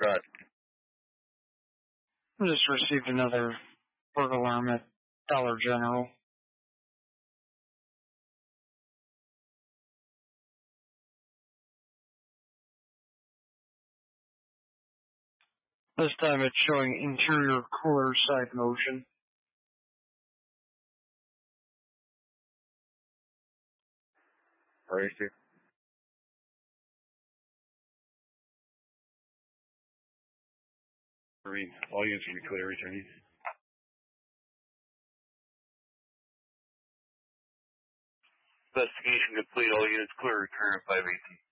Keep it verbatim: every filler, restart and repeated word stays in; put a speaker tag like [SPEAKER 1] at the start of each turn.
[SPEAKER 1] Right.
[SPEAKER 2] I just received another burglar alarm at Dollar General. This time it's showing interior cooler side motion.
[SPEAKER 1] Crazy.
[SPEAKER 3] Marine, all units can be clear, returning.
[SPEAKER 1] Investigation complete, all units clear, return at five eighteen.